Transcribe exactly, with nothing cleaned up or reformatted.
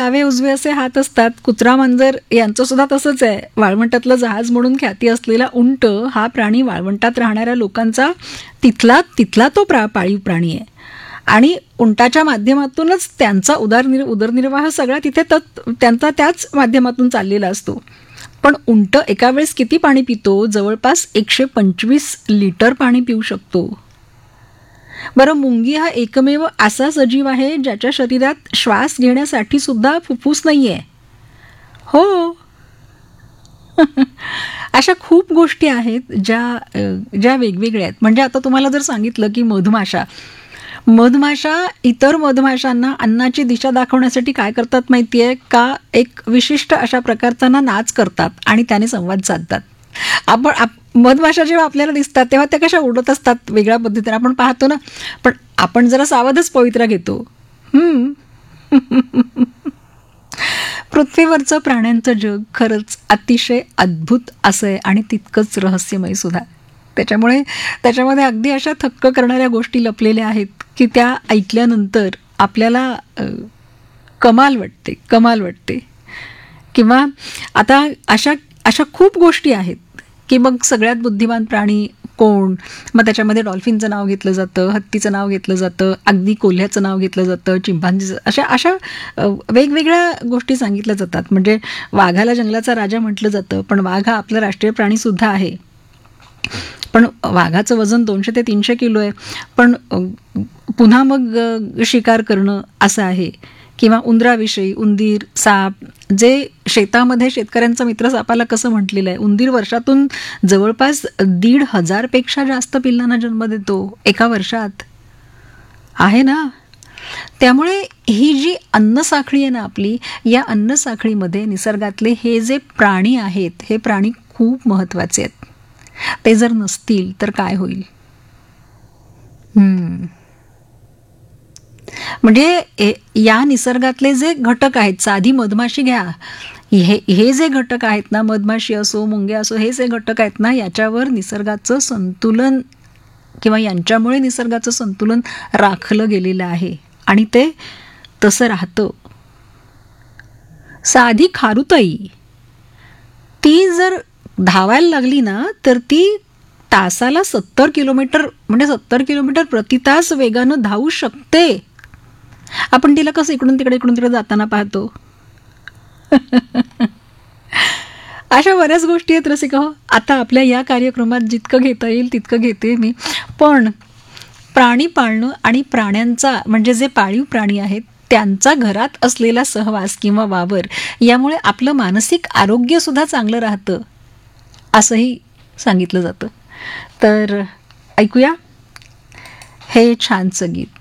डावे उजवे असे हात असतात. कुत्रा मांजर यांचं सुद्धा तसंच आहे. वाळवंटातलं जहाज म्हणून ख्याती असलेला उंट हा प्राणी वाळवंटात राहणाऱ्या लोकांचा तिथला तिथला तो प्रा पाळीव प्राणी आहे आणि उंटाच्या माध्यमातूनच त्यांचा उदरनिर् उदरनिर्वाह सगळा तिथे तत् त्यांचा त्याच माध्यमातून चाललेला असतो. पण उंट एका वेळेस किती पाणी पितो? जवळपास एकशे पंचवीस लिटर पाणी पिऊ शकतो. बरं, मुंगी हा एकमेव असा सजीव आहे ज्याच्या शरीरात श्वास घेण्यासाठी सुद्धा फुफ्फुस नाहीये. हो. अशा खूप गोष्टी आहेत ज्या ज्या वेगवेगळ्या आहेत. म्हणजे आता तुम्हाला जर सांगितलं की मधमाशा मधमाशा इतर मधमाशांना अन्नाची दिशा दाखवण्यासाठी काय करतात माहितीये का? एक विशिष्ट अशा प्रकारचा ना नाच करतात आणि त्याने संवाद साधतात. आपण मधमाशा जेव्हा आपल्याला दिसतात तेव्हा त्या कशा उडत असतात वेगळ्या पद्धतीने आपण पाहतो ना, पण आपण जरा सावधच पवित्रा घेतो. हम्म पृथ्वीवरचं प्राण्यांचं जग खरंच अतिशय अद्भुत असं आहे आणि तितकंच रहस्यमय सुद्धा. त्याच्यामुळे त्याच्यामध्ये अगदी अशा थक्क करणाऱ्या गोष्टी लपलेल्या आहेत की त्या ऐकल्यानंतर आपल्याला कमाल वाटते कमाल वाटते किंवा आता अशा अशा खूप गोष्टी आहेत की मग सगळ्यात बुद्धिमान प्राणी कोण? मग त्याच्यामध्ये डॉल्फिनचं नाव घेतलं जातं, हत्तीचं नाव घेतलं जातं, अगदी कोल्ह्याचं नाव घेतलं जातं, चिंपांजीचं, अशा अशा वेगवेगळ्या गोष्टी सांगितल्या जातात. म्हणजे वाघाला जंगलाचा राजा म्हटलं जातं, पण वाघ हा आपला राष्ट्रीय प्राणीसुद्धा आहे. पण वाघाचं वजन दोनशे ते तीनशे किलो आहे. पण पुन्हा मग शिकार करणं असं आहे. किंवा उंदराविषयी, उंदीर, साप, जे शेतामध्ये शेतकऱ्यांचा मित्र सापाला कसं म्हटलेलं आहे. उंदीर वर्षातून जवळपास दीड हजारपेक्षा जास्त पिल्लांना जन्म देतो एका वर्षात, आहे ना. त्यामुळे ही जी अन्नसाखळी आहे ना आपली, या अन्नसाखळीमध्ये निसर्गातले हे जे प्राणी आहेत, हे प्राणी खूप महत्त्वाचे आहेत. ते जर नसतील तर काय होईल? हम्म म्हणजे या निसर्गातले जे घटक आहेत, साधी मधमाशी घ्या, हे हे जे घटक आहेत ना, मधमाशी असो, मुंग्या असो, हे जे घटक आहेत ना, याच्यावर निसर्गाचं संतुलन किंवा यांच्यामुळे निसर्गाचं संतुलन राखलं गेलेलं आहे आणि ते तसं राहतं. साधी खारुताई ती जर धावायला लागली ना तर ती तासाला सत्तर किलोमीटर म्हणजे सत्तर किलोमीटर प्रति तास वेगानं धावू शकते. आपण तिला कसं इकडून तिकडे इकडून तिकडे जाताना पाहतो. अशा बऱ्याच गोष्टी आहेत रसिका हो. आता आपल्या या कार्यक्रमात जितकं घेता येईल तितकं घेते मी. पण प्राणी पाळणं आणि प्राण्यांचा म्हणजे जे पाळीव प्राणी आहेत त्यांचा घरात असलेला सहवास किंवा वावर यामुळे आपलं मानसिक आरोग्य सुद्धा चांगलं राहतं असंही सांगितलं जातं. तर ऐकूया हे छानसं गीत.